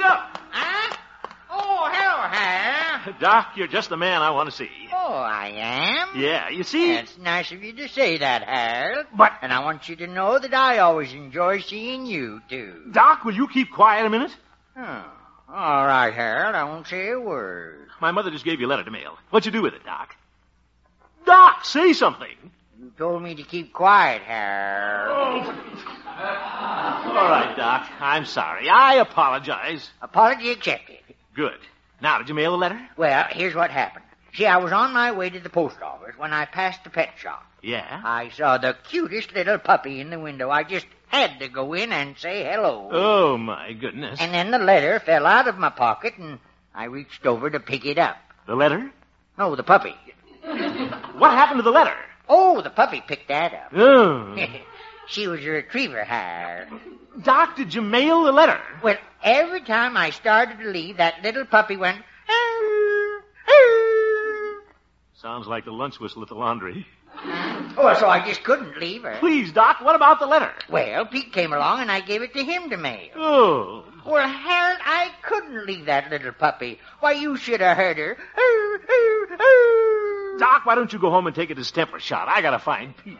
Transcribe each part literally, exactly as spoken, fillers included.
up. Huh? Oh, hello, Hal. Doc, you're just the man I want to see. Oh, I am? Yeah, you see? It's nice of you to say that, Harold. But- And I want you to know that I always enjoy seeing you, too. Doc, will you keep quiet a minute? Oh, all right, Harold. I won't say a word. My mother just gave you a letter to mail. What'd you do with it, Doc? Doc, say something. You told me to keep quiet, Harold. All right, Doc. I'm sorry. I apologize. Apology accepted. Good. Now, did you mail the letter? Well, here's what happened. See, I was on my way to the post office when I passed the pet shop. Yeah? I saw the cutest little puppy in the window. I just had to go in and say hello. Oh, my goodness. And then the letter fell out of my pocket, and I reached over to pick it up. The letter? No, the puppy. What happened to the letter? Oh, the puppy picked that up. Oh. She was a retriever, Har. Doc, did you mail the letter? Well, every time I started to leave, that little puppy went... "Arr, arr." Sounds like the lunch whistle at the laundry. Oh, so I just couldn't leave her. Please, Doc, what about the letter? Well, Pete came along and I gave it to him to mail. Oh. Well, Harold, I couldn't leave that little puppy. Why, you should have heard her. Arr, arr, arr. Doc, why don't you go home and take a distemper shot? I gotta find Pete.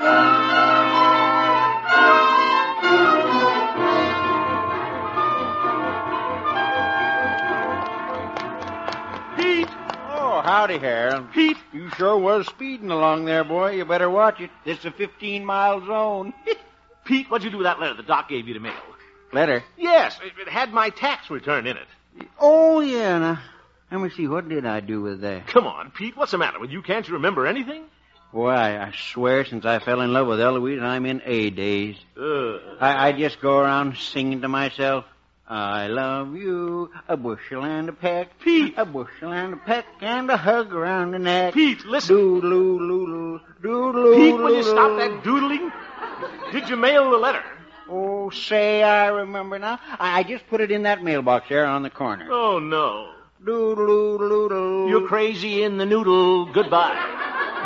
Pete! Oh, howdy, Harold. Pete! You sure was speeding along there, boy. You better watch it. It's a fifteen-mile zone. Pete, what'd you do with that letter the doc gave you to mail? Letter? Yes, it, it had my tax return in it. Oh, yeah. Now, let me see. What did I do with that? Come on, Pete, what's the matter with you? Can't you remember anything? Why, I swear since I fell in love with Eloise, I'm in A days. Uh, I, I just go around singing to myself, I love you, a bushel and a peck. Pete! A bushel and a peck and a hug around the neck. Pete, listen. Doodle-oo, doodle, doodle-oo, Pete, will you doodle-oo. stop that doodling? Did you mail the letter? Oh, say, I remember now. I, I just put it in that mailbox there on the corner. Oh, no. Doodle-oo, doodle. You're crazy in the noodle. Goodbye.